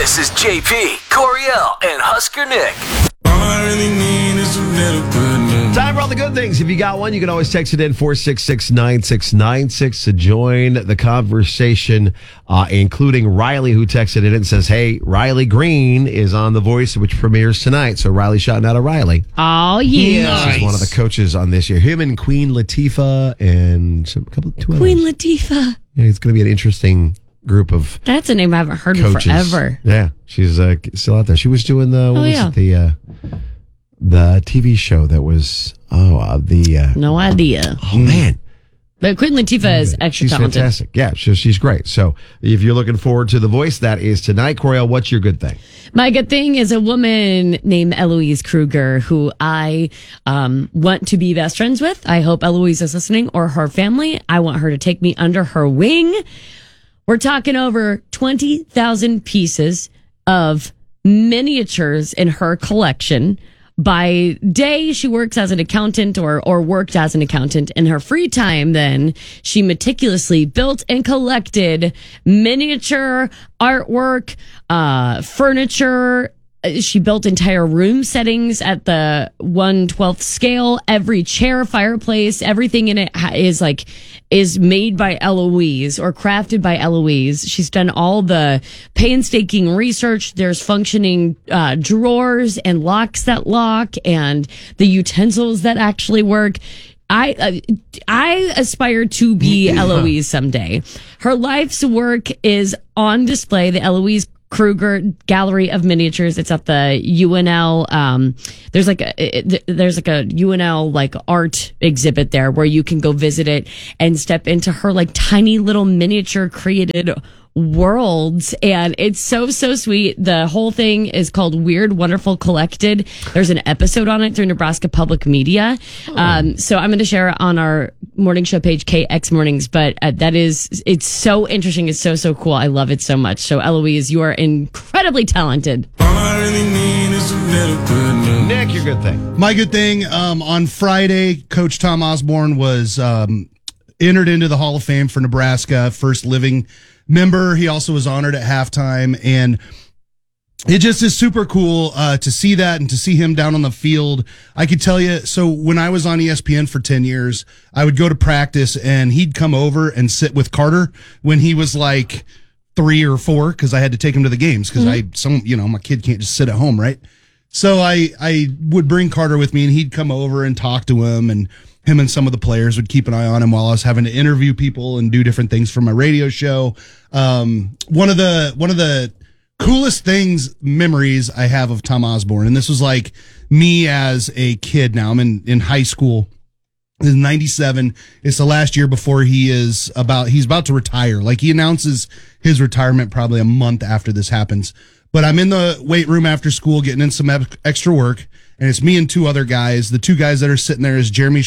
This is JP, Coriel, and Husker Nick. All I really need is a little good news. Time for all the good things. If you got one, you can always text it in 466-9696 to join the conversation, including Riley, who texted in and says, hey, Riley Green is on The Voice, which premieres tonight. So Riley shouting out at Riley. Oh, yeah. She's one of the coaches on this year. Him and Queen Latifah and two others. Queen Latifah. Yeah, it's going to be an interesting group of That's a name I haven't heard coaches. in forever. Yeah, she's still out there. She was doing the the TV show that was No idea. oh man. But Queen Latifah is extra She's talented. fantastic. Yeah, she's great. So if you're looking forward to The Voice, that is tonight. Coriel, what's your good thing? My good thing is a woman named Eloise Kruger, who I want to be best friends with. I hope Eloise is listening, or her family. I want her to take me under her wing. We're talking over 20,000 pieces of miniatures in her collection. By day, she works as an accountant or worked as an accountant. In her free time, then, she meticulously built and collected miniature artwork, furniture. She built entire room settings at the 1/12th scale. Every chair, fireplace, everything in it is made by Eloise or crafted by Eloise. She's done all the painstaking research. There's functioning drawers and locks that lock, and the utensils that actually work. I aspire to be Eloise someday. Her life's work is on display. The Eloise Kruger Gallery of Miniatures. It's at the UNL. There's like a UNL art exhibit there where you can go visit it and step into her tiny little miniature created worlds, and it's so sweet. The whole thing is called Weird Wonderful Collected. There's an episode on it through Nebraska Public Media. So I'm going to share it on our morning show page, KX Mornings, but it's so interesting. It's so cool. I love it so much. So Eloise, you are incredibly talented. All I really need is a little good news. Nick, your good thing. My good thing, on Friday, Coach Tom Osborne was entered into the Hall of Fame for Nebraska, first living member. He also was honored at halftime, and it just is super cool to see that and to see him down on the field. I could tell you, so when I was on ESPN for 10 years, I would go to practice and he'd come over and sit with Carter when he was like 3 or 4, because I had to take him to the games because my kid can't just sit at home, right? So I would bring Carter with me, and he'd come over and talk to him, and him and some of the players would keep an eye on him while I was having to interview people and do different things for my radio show. One of the coolest memories I have of Tom Osborne, and this was like me as a kid. Now I'm in high school. This is 97. It's the last year before he's about to retire. Like, he announces his retirement probably a month after this happens. But I'm in the weight room after school getting in some extra work, and it's me and 2 other guys. The 2 guys that are sitting there is Jeremy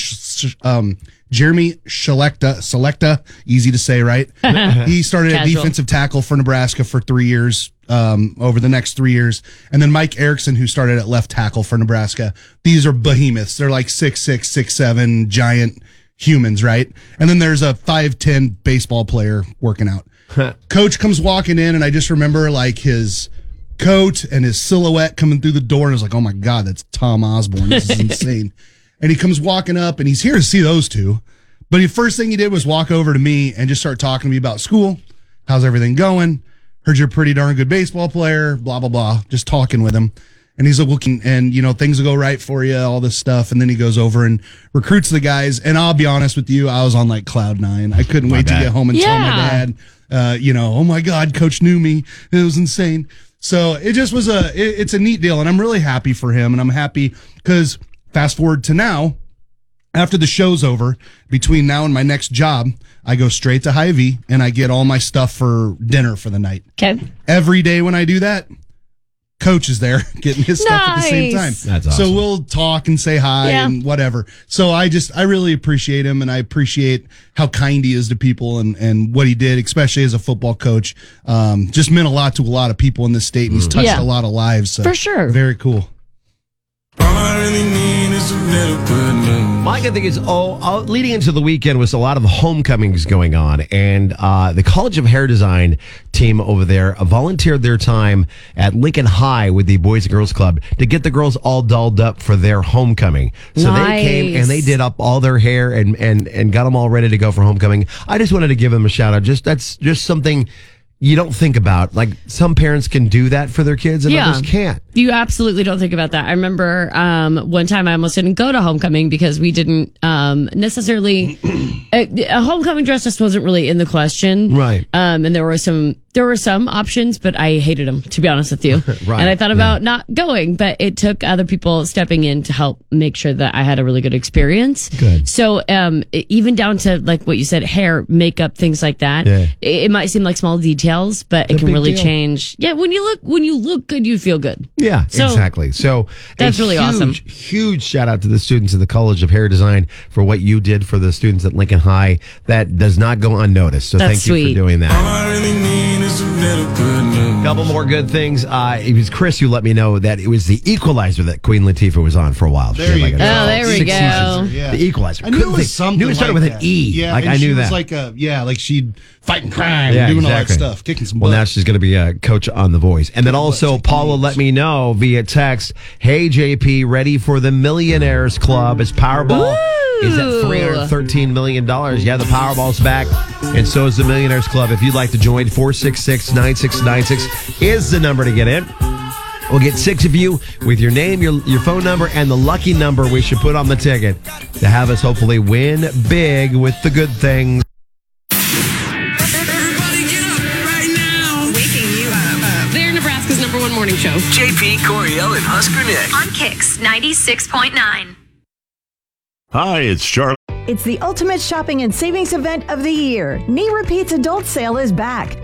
Selecta, easy to say, right? He started at defensive tackle for Nebraska for 3 years, over the next 3 years. And then Mike Erickson, who started at left tackle for Nebraska. These are behemoths. They're like 6'6", 6'7", giant humans, right? And then there's a 5'10" baseball player working out. Coach comes walking in, and I just remember his coat and his silhouette coming through the door, and I was like, oh my God, that's Tom Osborne. This is insane. And he comes walking up, and he's here to see those 2. But the first thing he did was walk over to me and just start talking to me about school. How's everything going? Heard you're a pretty darn good baseball player, blah, blah, blah. Just talking with him. And he's like, looking, and things will go right for you, all this stuff. And then he goes over and recruits the guys. And I'll be honest with you, I was on cloud 9. I couldn't wait to get home and tell my dad, oh my God, coach knew me. It was insane. So it just was it's a neat deal, and I'm really happy for him, and I'm happy because fast forward to now, after the show's over, between now and my next job, I go straight to Hy-Vee and I get all my stuff for dinner for the night. Okay. Every day when I do that, Coach is there getting his stuff at the same time. That's awesome. So we'll talk and say hi and whatever. So I really appreciate him, and I appreciate how kind he is to people and what he did, especially as a football coach. Just meant a lot to a lot of people in this state, and he's touched a lot of lives. So for sure. Very cool. All I really need is is a little good news. My good thing is, leading into the weekend was a lot of homecomings going on, and the College of Hair Design team over there volunteered their time at Lincoln High with the Boys and Girls Club to get the girls all dolled up for their homecoming. So they came and they did up all their hair and got them all ready to go for homecoming. I just wanted to give them a shout out. That's just something you don't think about. Like, some parents can do that for their kids and others can't. You absolutely don't think about that. I remember one time I almost didn't go to homecoming because we didn't necessarily a homecoming dress just wasn't really in the question. Right. And there were some options, but I hated them, to be honest with you. Right. And I thought about not going, but it took other people stepping in to help make sure that I had a really good experience. Good. So even down to, like what you said, hair, makeup, things like that. Yeah. It might seem like small details, but it can big really deal. change. Yeah, when you look good, you feel good. Yeah, So, exactly. So that's really awesome. Huge shout out to the students of the College of Hair Design for what you did for the students at Lincoln High. That does not go unnoticed. So That's thank you sweet. for doing All that. I really need is a little good news. Couple more good things. It was Chris who let me know that it was the Equalizer that Queen Latifah was on for a while. There you go. Oh, there we 6 go. seasons. Yeah. The Equalizer. I knew Couldn't it think- was something. Knew it started like with that. an E. Yeah, like and I she knew was that. like she'd fighting crime, Yeah, doing all exactly. that stuff, kicking some Well, butt. now she's going to be a coach on The Voice. And then also, Paula let me know via text, hey, JP, ready for the Millionaires Club as Powerball is at $313 million. Yeah, the Powerball's back, and so is the Millionaires Club. If you'd like to join, 466-9696 is the number to get in. We'll get 6 of you with your name, your phone number, and the lucky number we should put on the ticket to have us hopefully win big with the good things. Everybody get up right now. Waking you up. They're Nebraska's #1 morning show. JP, Coriel, and Husker Nick. On Kix 96.9. Hi, it's Charlie. It's the ultimate shopping and savings event of the year. Knee Repeats Adult Sale is back.